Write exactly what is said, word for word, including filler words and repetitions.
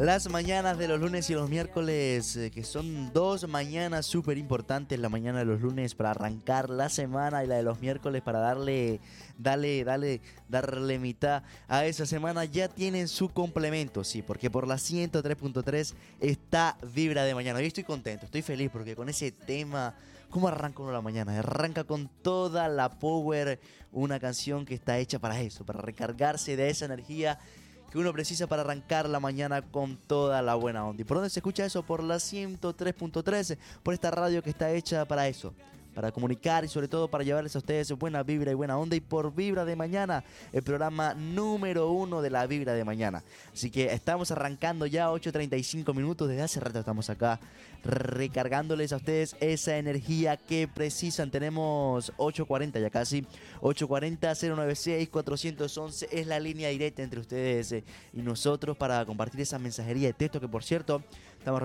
Las mañanas de los lunes y los miércoles, eh, que son dos mañanas súper importantes, la mañana de los lunes para arrancar la semana y la de los miércoles para darle, darle, darle, darle mitad a esa semana, ya tienen su complemento, sí, porque por la ciento tres punto tres está Vibra de Mañana. Yo estoy contento, estoy feliz porque con ese tema, ¿cómo arranca uno la mañana? Arranca con toda la power, una canción que está hecha para eso, para recargarse de esa energía que uno precisa para arrancar la mañana con toda la buena onda. ¿Y por dónde se escucha eso? Por la ciento tres punto tres, por esta radio que está hecha para eso, para comunicar y sobre todo para llevarles a ustedes buena vibra y buena onda. Y por Vibra de Mañana, el programa número uno de la Vibra de Mañana. Así que estamos arrancando ya ocho treinta y cinco minutos. Desde hace rato estamos acá recargándoles a ustedes esa energía que precisan. Tenemos ocho cuarenta ya casi. ocho cuarenta, cero noventa y seis, cuatrocientos once es la línea directa entre ustedes eh, y nosotros para compartir esa mensajería de texto que, por cierto, estamos